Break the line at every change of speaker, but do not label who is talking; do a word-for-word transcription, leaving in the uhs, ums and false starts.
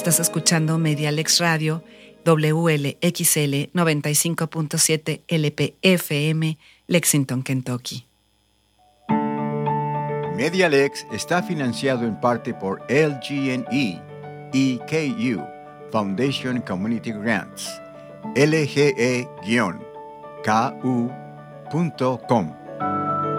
Estás escuchando Medialex Radio, W L X L noventa y cinco punto siete L P F M, Lexington, Kentucky.
Medialex está financiado en parte por L G N E y K U, Foundation Community Grants, L G E K U punto com.